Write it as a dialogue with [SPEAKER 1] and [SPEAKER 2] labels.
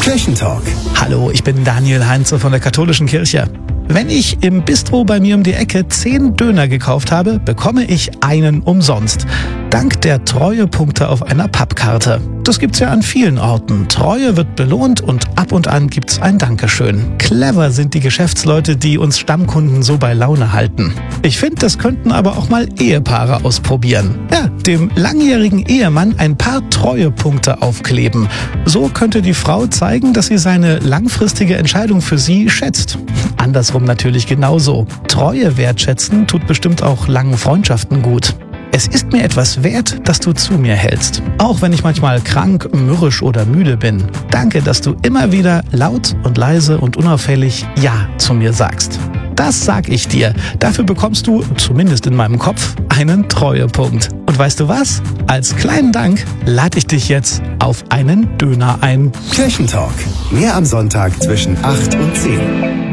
[SPEAKER 1] Kirchentalk.
[SPEAKER 2] Hallo, ich bin Daniel Heinze von der Katholischen Kirche. Wenn ich im Bistro bei mir um die Ecke 10 Döner gekauft habe, bekomme ich einen umsonst. Dank der Treuepunkte auf einer Pappkarte. Das gibt's ja an vielen Orten. Treue wird belohnt und ab und an gibt's ein Dankeschön. Clever sind die Geschäftsleute, die uns Stammkunden so bei Laune halten. Ich finde, das könnten aber auch mal Ehepaare ausprobieren. Ja, dem langjährigen Ehemann ein paar Treuepunkte aufkleben. So könnte die Frau zeigen, dass sie seine langfristige Entscheidung für sie schätzt. Andersrum natürlich genauso. Treue wertschätzen tut bestimmt auch langen Freundschaften gut. Es ist mir etwas wert, dass du zu mir hältst. Auch wenn ich manchmal krank, mürrisch oder müde bin. Danke, dass du immer wieder laut und leise und unauffällig Ja zu mir sagst. Das sag ich dir. Dafür bekommst du, zumindest in meinem Kopf, einen Treuepunkt. Und weißt du was? Als kleinen Dank lade ich dich jetzt auf einen Döner ein.
[SPEAKER 1] Kirchentalk. Mehr am Sonntag zwischen 8 und 10.